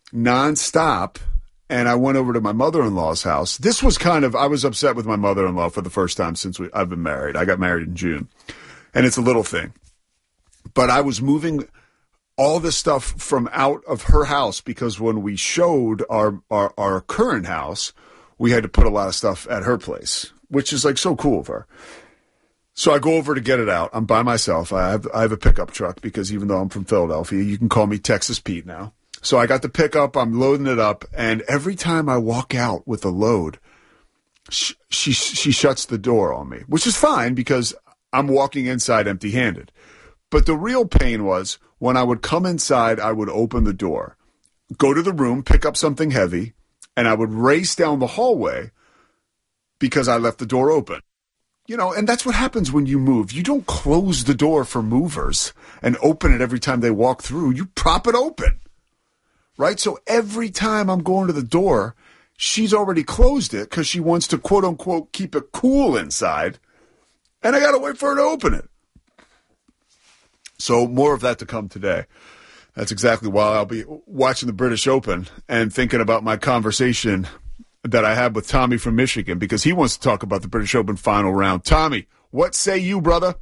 nonstop. And I went over to my mother-in-law's house. This was I was upset with my mother-in-law for the first time since I've been married. I got married in June. And it's a little thing. But I was moving all this stuff from out of her house because when we showed our current house, we had to put a lot of stuff at her place, which is like so cool of her. So I go over to get it out. I'm by myself. I have a pickup truck because even though I'm from Philadelphia, you can call me Texas Pete now. So I got the pickup, I'm loading it up, and every time I walk out with a load, she shuts the door on me, which is fine because I'm walking inside empty-handed. But the real pain was when I would come inside, I would open the door, go to the room, pick up something heavy, and I would race down the hallway because I left the door open. You know, and that's what happens when you move. You don't close the door for movers and open it every time they walk through. You prop it open. Right? So every time I'm going to the door, she's already closed it because she wants to, quote unquote, keep it cool inside. And I got to wait for her to open it. So more of that to come today. That's exactly why I'll be watching the British Open and thinking about my conversation that I had with Tommy from Michigan because he wants to talk about the British Open final round. Tommy, what say you, brother?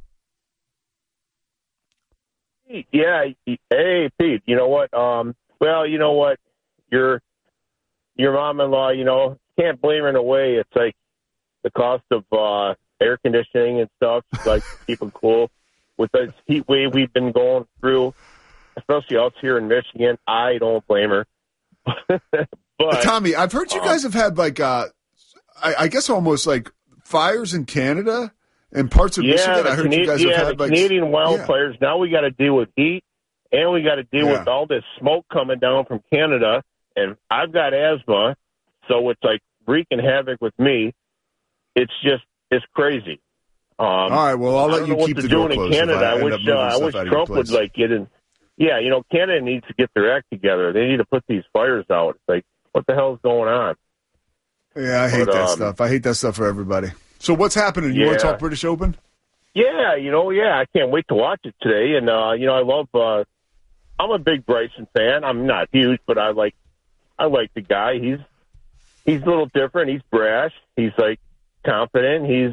Yeah. Hey, Pete, you know what? Well, you know what? Your mom-in-law, you know, can't blame her in a way. It's like the cost of air conditioning and stuff. She's like keep it cool. With the heat wave we've been going through, especially us here in Michigan, I don't blame her. But Tommy, I've heard you guys have had like, I guess almost like fires in Canada and parts of Michigan. I heard you guys have had like Canadian wildfires. Now we got to deal with heat. And we got to deal with all this smoke coming down from Canada. And I've got asthma, so it's like wreaking havoc with me. It's crazy. All right, well, I'll let you keep the door closed. In Canada, I wish Trump would like get in. Yeah, you know, Canada needs to get their act together. They need to put these fires out. It's like, what the hell's going on? Yeah, I hate that stuff. I hate that stuff for everybody. So what's happening? You want to talk British Open? Yeah, I can't wait to watch it today. And, I love I'm a big Bryson fan. I'm not huge, but I like the guy. He's a little different. He's brash. He's like confident. He's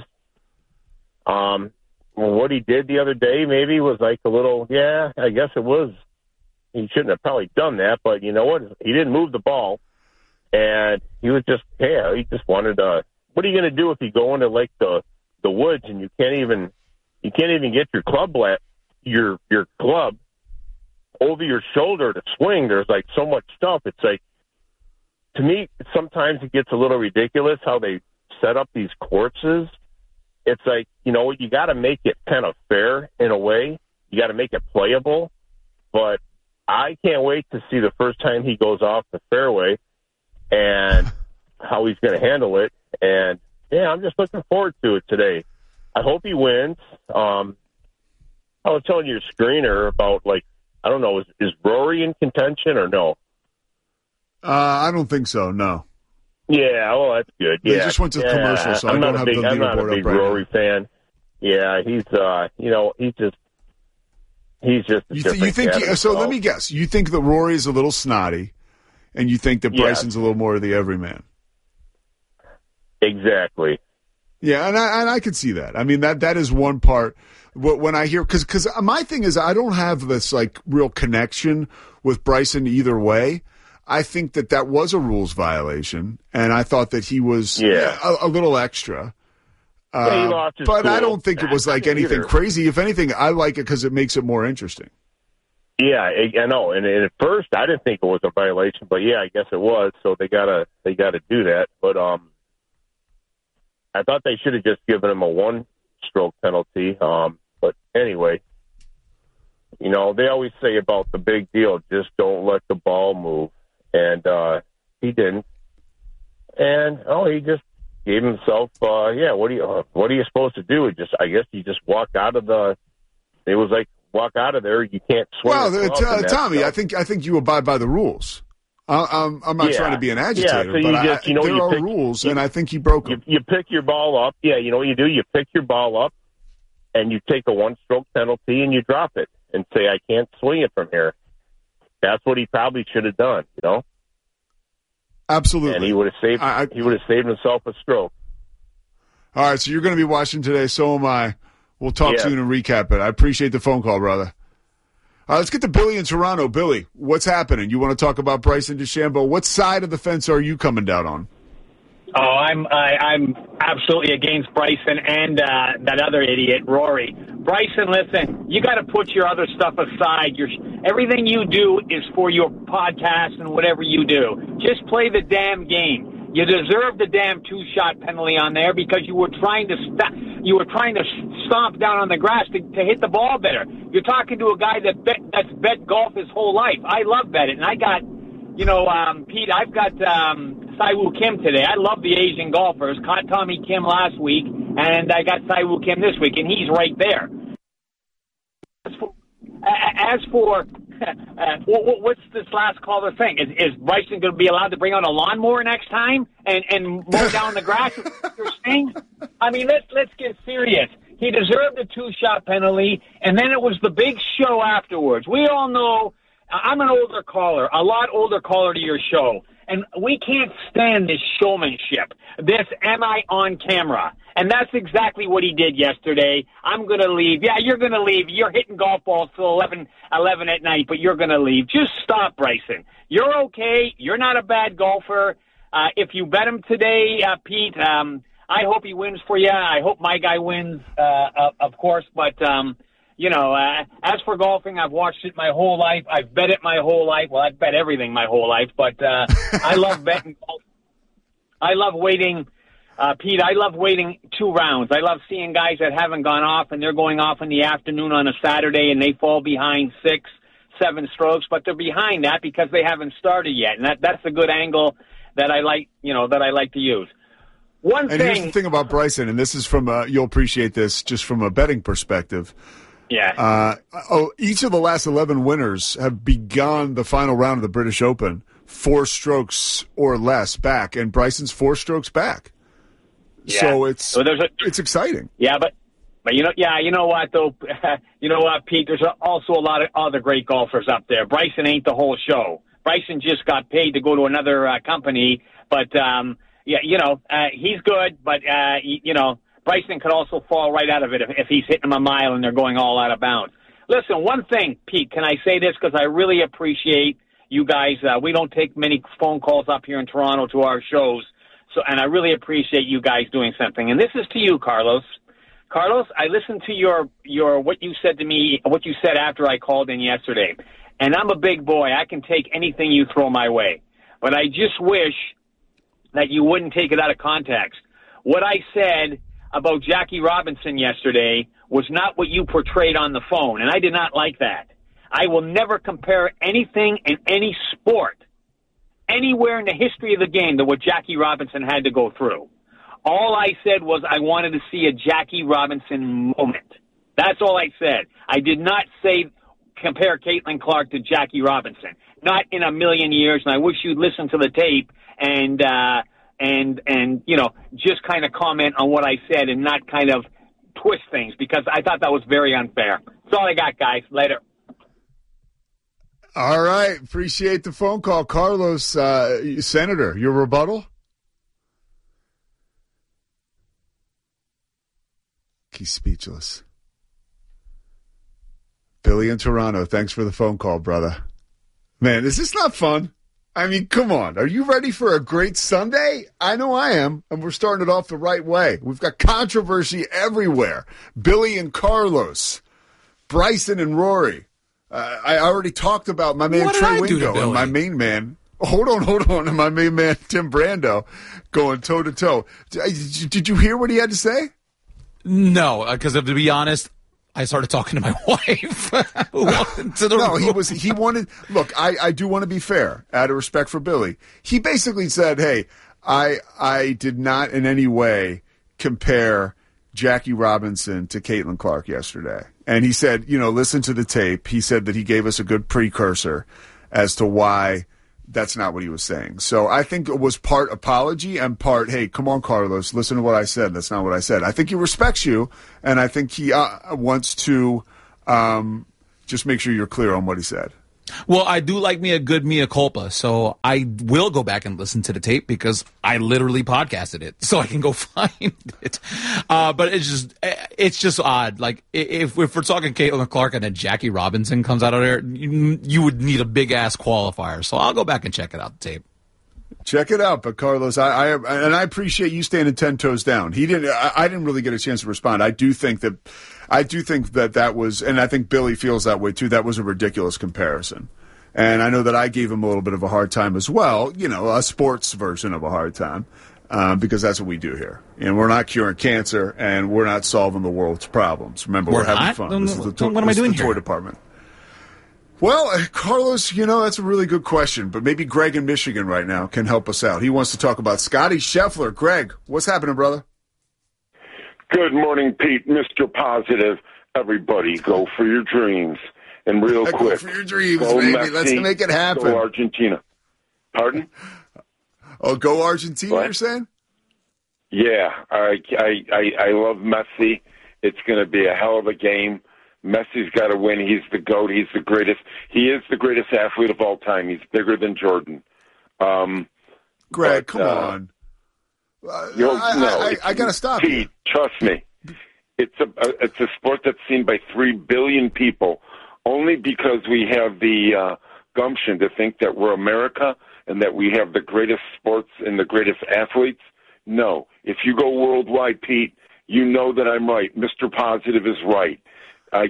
what he did the other day maybe was like a little. Yeah, I guess it was. He shouldn't have probably done that, but you know what? He didn't move the ball, and he was just he just wanted to. What are you going to do if you go into like the woods and you can't even get your club your club over your shoulder to swing? There's like so much stuff. It's like, to me, sometimes it gets a little ridiculous how they set up these courses. It's like, you know, you got to make it kind of fair in a way. You got to make it playable. But I can't wait to see the first time he goes off the fairway and how he's going to handle it. And, yeah, I'm just looking forward to it today. I hope he wins. I was telling your screener about, like, I don't know, is Rory in contention or no? I don't think so, no. Yeah, well, that's good. They just went to commercial, so I don't have the leaderboard up right now. I'm not a big Rory fan. Yeah, he's, he's just a different cat. So let me guess. You think that Rory is a little snotty, and you think that Bryson's a little more of the everyman. Exactly. Yeah, and I could see that. I mean, that is one part. When I hear, because my thing is I don't have this like real connection with Bryson either way. I think that was a rules violation, and I thought that he was a little extra. He lost his but cool. I don't think it was like anything crazy. If anything, I like it because it makes it more interesting. Yeah, I know. And at first, I didn't think it was a violation, but yeah, I guess it was. So they gotta do that. But I thought they should have just given him a one-stroke penalty. But anyway, you know, they always say about the big deal, just don't let the ball move. And he didn't. And he just gave himself. What are you supposed to do? I guess you just walk out of the. It was like walk out of there. You can't swing. Well, Tommy, I think you abide by the rules. I'm not trying to be an agitator, but there are rules, and I think he broke them. You pick your ball up. Yeah, you know what you do? You pick your ball up, and you take a one-stroke penalty, and you drop it, and say, I can't swing it from here. That's what he probably should have done, you know? Absolutely. And he would have saved himself a stroke. All right, so you're going to be watching today. So am I. We'll talk soon and recap it. I appreciate the phone call, brother. All right, let's get to Billy in Toronto. Billy, what's happening? You want to talk about Bryson DeChambeau? What side of the fence are you coming down on? Oh, I'm absolutely against Bryson and that other idiot, Rory. Bryson, listen, you got to put your other stuff aside. Everything you do is for your podcast and whatever you do. Just play the damn game. You deserve the damn two-shot penalty on there because you were trying to stomp down on the grass to hit the ball better. You're talking to a guy that's bet golf his whole life. I love betting, and I got, Pete, I've got Siwoo Kim today. I love the Asian golfers. Caught Tommy Kim last week, and I got Siwoo Kim this week, and he's right there. As for what's this last caller thing? Is Bryson going to be allowed to bring out a lawnmower next time and mow down the grass? You're saying? I mean, let's get serious. He deserved a two-shot penalty, and then it was the big show afterwards. We all know I'm an older caller, a lot older caller to your show, and we can't stand this showmanship. This am I on camera? And that's exactly what he did yesterday. I'm going to leave. Yeah, you're going to leave. You're hitting golf balls till 11 at night, but you're going to leave. Just stop, Bryson. You're okay. You're not a bad golfer. If you bet him today, Pete, I hope he wins for you. I hope my guy wins, of course. But, as for golfing, I've watched it my whole life. I've bet it my whole life. Well, I've bet everything my whole life. But I love betting golf. I love waiting. Pete, I love waiting 2 rounds. I love seeing guys that haven't gone off, and they're going off in the afternoon on a Saturday, and they fall behind 6, 7 strokes, but they're behind that because they haven't started yet, and that's a good angle that I like, to use. Here's the thing about Bryson, and this is from you'll appreciate this just from a betting perspective. Yeah. Each of the last 11 winners have begun the final round of the British Open 4 strokes or less back, and Bryson's 4 strokes back. Yeah. So it's exciting. Yeah, but you know what though, you know what, Pete? There's also a lot of other great golfers up there. Bryson ain't the whole show. Bryson just got paid to go to another company, but he's good. But Bryson could also fall right out of it if he's hitting them a mile and they're going all out of bounds. Listen, one thing, Pete, can I say this because I really appreciate you guys? We don't take many phone calls up here in Toronto to our shows. And I really appreciate you guys doing something. And this is to you, Carlos. Carlos, I listened to your what you said to me, what you said after I called in yesterday. And I'm a big boy. I can take anything you throw my way. But I just wish that you wouldn't take it out of context. What I said about Jackie Robinson yesterday was not what you portrayed on the phone. And I did not like that. I will never compare anything in any sport anywhere in the history of the game to what Jackie Robinson had to go through. All I said was I wanted to see a Jackie Robinson moment. That's all I said. I did not say compare Caitlin Clark to Jackie Robinson. Not in a million years, and I wish you'd listen to the tape and just kind of comment on what I said and not kind of twist things because I thought that was very unfair. That's all I got, guys. Later. All right. Appreciate the phone call. Carlos, Senator, your rebuttal? He's speechless. Billy in Toronto, thanks for the phone call, brother. Man, is this not fun? I mean, come on. Are you ready for a great Sunday? I know I am, and we're starting it off the right way. We've got controversy everywhere. Billy and Carlos, Bryson and Rory. I already talked about my man Trey Wingo and my main man. Hold on. And my main man Tim Brando going toe-to-toe. Did you hear what he had to say? No, because to be honest, I started talking to my wife. Who walked into the room. He wanted, look, I do want to be fair, out of respect for Billy. He basically said, hey, I did not in any way compare Jackie Robinson to Caitlin Clark yesterday. And he said, listen to the tape. He said that he gave us a good precursor as to why that's not what he was saying. So I think it was part apology and part, hey, come on, Carlos, listen to what I said. That's not what I said. I think he respects you, and I think he wants to just make sure you're clear on what he said. Well, I do like me a good mea culpa, so I will go back and listen to the tape because I literally podcasted it, so I can go find it. But it's just odd. Like if we're talking Caitlin Clark and then Jackie Robinson comes out of there, you would need a big ass qualifier. So I'll go back and check it out. The tape. Check it out, but Carlos, I appreciate you standing 10 toes down. I didn't really get a chance to respond. I do think that was, and I think Billy feels that way too. That was a ridiculous comparison, and I know that I gave him a little bit of a hard time as well. You know, a sports version of a hard time, because that's what we do here. And we're not curing cancer, and we're not solving the world's problems. Remember, we're having fun. This is what am I doing here? Toy department. Well, Carlos, that's a really good question, but maybe Greg in Michigan right now can help us out. He wants to talk about Scotty Scheffler. Greg, what's happening, brother? Good morning, Pete. Mr. Positive. Everybody, go for your dreams. And real quick. Go for your dreams, baby. Messi, let's make it happen. Go Argentina. Pardon? Oh, go Argentina, what? You're saying? Yeah, I love Messi. It's going to be a hell of a game. Messi's got to win. He's the GOAT. He's the greatest. He is the greatest athlete of all time. He's bigger than Jordan. Greg, come on. I got to stop Pete, you. Trust me. It's a sport that's seen by 3 billion people only because we have the gumption to think that we're America and that we have the greatest sports and the greatest athletes. No. If you go worldwide, Pete, you know that I'm right. Mr. Positive is right. I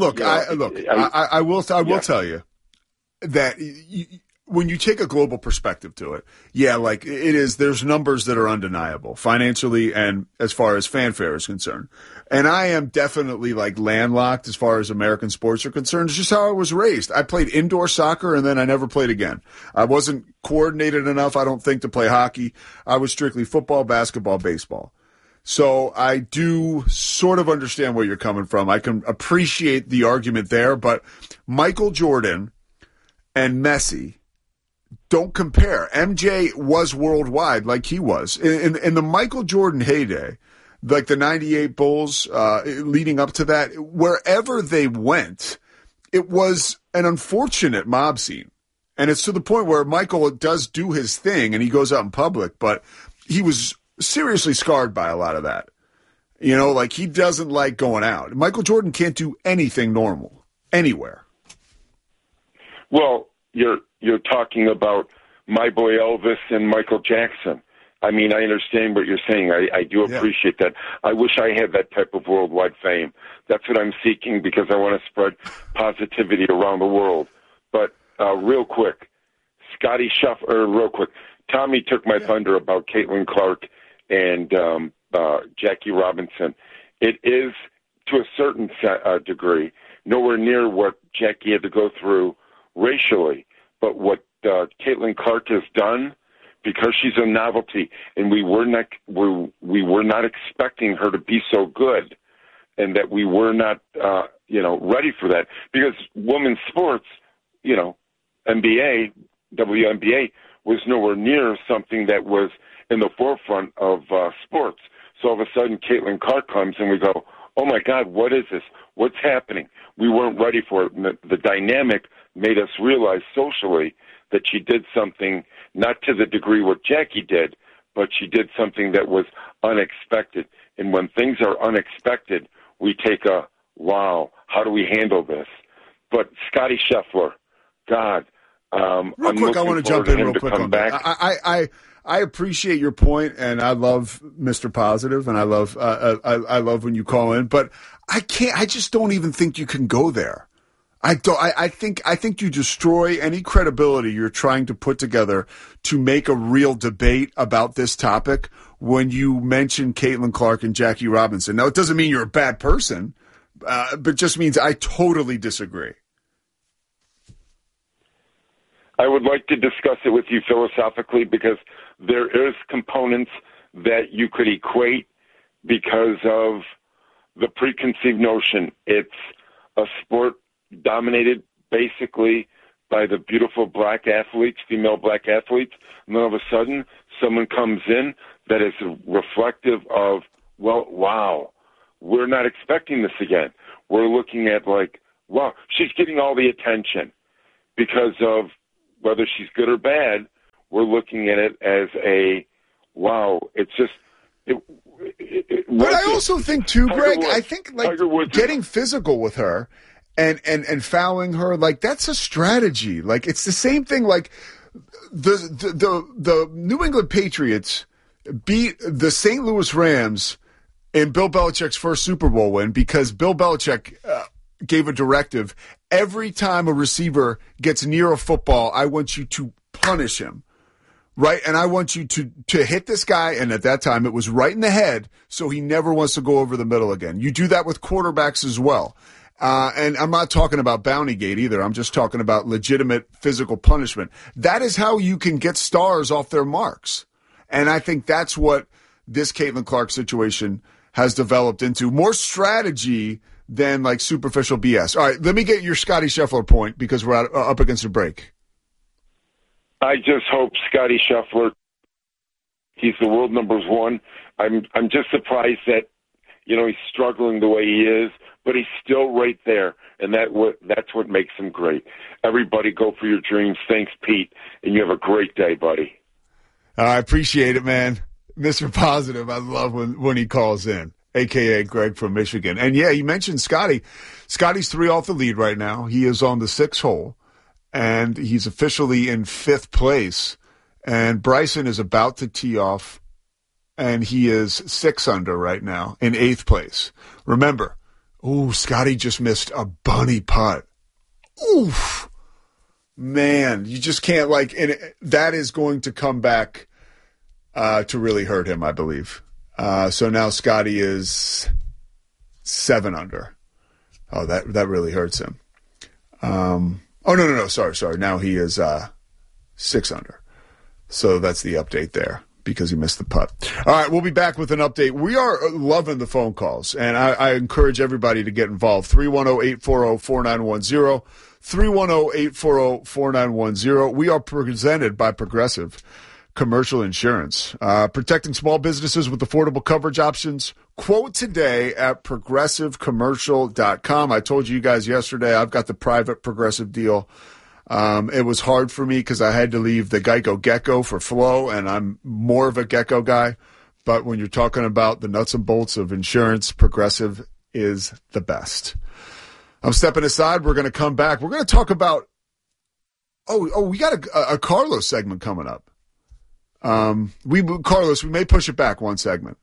will tell you that when you take a global perspective to it, like it is, there's numbers that are undeniable financially and as far as fanfare is concerned. And I am definitely like landlocked as far as American sports are concerned. It's just how I was raised. I played indoor soccer and then I never played again. I wasn't coordinated enough, I don't think, to play hockey. I was strictly football, basketball, baseball. So I do sort of understand where you're coming from. I can appreciate the argument there, but Michael Jordan and Messi don't compare. MJ was worldwide like he was. In the Michael Jordan heyday, like the 98 Bulls leading up to that, wherever they went, it was an unfortunate mob scene. And it's to the point where Michael does do his thing and he goes out in public, but he was seriously scarred by a lot of that. Like he doesn't like going out. Michael Jordan can't do anything normal anywhere. Well, you're talking about my boy Elvis and Michael Jackson. I mean, I understand what you're saying. I do appreciate that. I wish I had that type of worldwide fame. That's what I'm seeking because I want to spread positivity around the world. But real quick, Scotty Scheffler, real quick. Tommy took my thunder about Caitlin Clark and Jackie Robinson. It is, to a certain degree, nowhere near what Jackie had to go through racially. But what Caitlin Clark has done, because she's a novelty, and we were not expecting her to be so good, and that we were not ready for that. Because women's sports, NBA, WNBA, was nowhere near something that was in the forefront of sports. So all of a sudden, Caitlin Clark comes and we go, oh, my God, what is this? What's happening? We weren't ready for it. And the dynamic made us realize socially that she did something, not to the degree what Jackie did, but she did something that was unexpected. And when things are unexpected, we take a, wow, how do we handle this? But Scotty Scheffler, God, real quick, I want to jump in real quick on that. I appreciate your point, and I love Mr. Positive, and I love when you call in, but I just don't even think you can go there. I think you destroy any credibility you're trying to put together to make a real debate about this topic when you mention Caitlin Clark and Jackie Robinson. Now, it doesn't mean you're a bad person, but just means I totally disagree. I would like to discuss it with you philosophically because there is components that you could equate because of the preconceived notion. It's a sport dominated basically by the beautiful black athletes, female black athletes, and then all of a sudden someone comes in that is reflective of, well, wow, we're not expecting this again. We're looking at like, wow, she's getting all the attention. because of whether she's good or bad, we're looking at it as a, wow, it's just... But I also think, too, Greg, I think like getting physical with her and fouling her, like that's a strategy. Like it's the same thing. Like the New England Patriots beat the St. Louis Rams in Bill Belichick's first Super Bowl win because Bill Belichick gave a directive: every time a receiver gets near a football, I want you to punish him. Right, and I want you to hit this guy, and at that time it was right in the head, so he never wants to go over the middle again. You do that with quarterbacks as well. And I'm not talking about Bountygate either. I'm just talking about legitimate physical punishment. That is how you can get stars off their marks. And I think that's what this Caitlin Clark situation has developed into. More strategy than like superficial BS. All right, let me get your Scotty Scheffler point because we're up against a break. I just hope Scotty Scheffler, he's the world number one. I'm just surprised that, he's struggling the way he is, but he's still right there, and that's what makes him great. Everybody go for your dreams. Thanks, Pete, and you have a great day, buddy. I appreciate it, man. Mr. Positive, I love when he calls in, a.k.a. Greg from Michigan. And, yeah, you mentioned Scotty. Scotty's 3 off the lead right now. He is on the 6th hole. And he's officially in 5th place. And Bryson is about to tee off, and he is 6 under right now in 8th place. Remember, Scotty just missed a bunny putt. Oof. Man, you just can't and that is going to come back to really hurt him, I believe. So now Scotty is 7 under. Oh, that really hurts him. Oh, no. Sorry. Now he is 6 under. So that's the update there because he missed the putt. All right, we'll be back with an update. We are loving the phone calls, and I encourage everybody to get involved. 310-840-4910. 310-840-4910. We are presented by Progressive Commercial Insurance. Protecting small businesses with affordable coverage options. Quote today at progressivecommercial.com. I told you guys yesterday I've got the private Progressive deal. It was hard for me because I had to leave the Geico Gecko for Flo, and I'm more of a Gecko guy. But when you're talking about the nuts and bolts of insurance, Progressive is the best. I'm stepping aside. We're going to come back. We're going to talk about we got a Carlos segment coming up. Carlos, we may push it back one segment.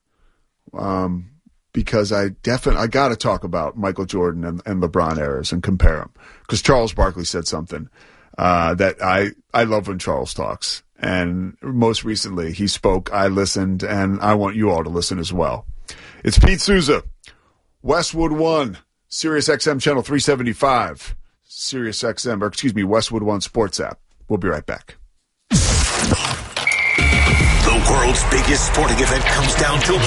Because I got to talk about Michael Jordan and LeBron eras and compare them. Because Charles Barkley said something that I love when Charles talks. And most recently he spoke, I listened, and I want you all to listen as well. It's Pete Souza, Westwood One, Sirius XM Channel 375, Westwood One Sports app. We'll be right back. The world's biggest sporting event comes down to